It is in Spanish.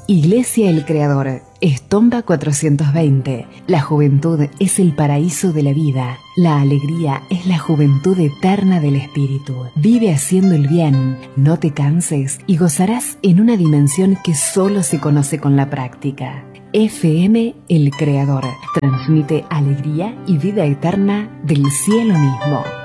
Iglesia El Creador, Estomba 420. La juventud es el paraíso de la vida. La alegría es la juventud eterna del espíritu. Vive haciendo el bien, no te canses y gozarás en una dimensión que solo se conoce con la práctica. FM El Creador transmite alegría y vida eterna del cielo mismo.